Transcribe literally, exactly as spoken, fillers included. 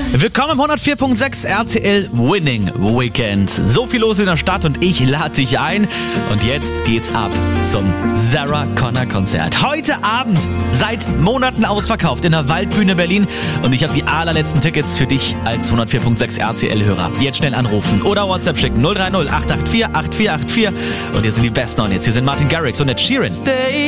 Willkommen im hundertvier Komma sechs R T L Winning Weekend. So viel los in der Stadt und ich lade dich ein. Und jetzt geht's ab zum Sarah Connor Konzert. Heute Abend, seit Monaten ausverkauft in der Waldbühne Berlin. Und ich habe die allerletzten Tickets für dich als hundertvier Komma sechs R T L-Hörer. Jetzt schnell anrufen oder WhatsApp schicken null drei null acht acht vier acht vier acht vier. Und hier sind die besten Hits. Hier sind Martin Garrix und Ed Sheeran. Stay